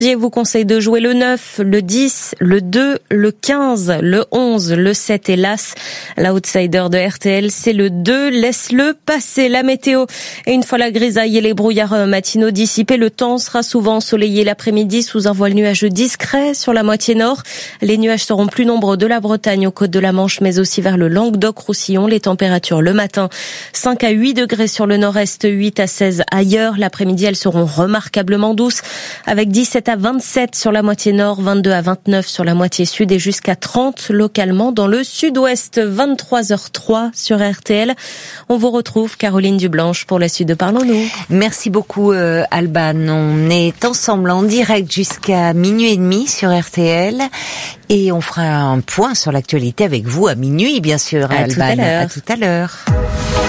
Je vous conseille de jouer le 9, le 10, le 2, le 15, le 11, le 7 et l'As. L'outsider de RTL, c'est le 2. Laisse-le passer. La météo. Et une fois la grisaille et les brouillards matinaux dissipés, le temps sera souvent ensoleillé l'après-midi sous un voile nuageux discret sur la moitié nord. Les nuages seront plus nombreux de la Bretagne aux côtes de la Manche, mais aussi vers le Languedoc-Roussillon. Les températures le matin, 5 à 8 degrés sur le nord-est, 8 à 16 ailleurs. L'après-midi, elles seront remarquablement douces, avec 17 à 27 sur la moitié nord, 22 à 29 sur la moitié sud et jusqu'à 30 localement dans le sud-ouest. 23h03 sur RTL. On vous retrouve, Caroline Dublanche, pour la suite de Parlons-nous. Merci beaucoup, Alban. On est ensemble en direct jusqu'à minuit et demi sur RTL et on fera un point sur l'actualité avec vous à minuit, bien sûr, Alban. À tout à l'heure.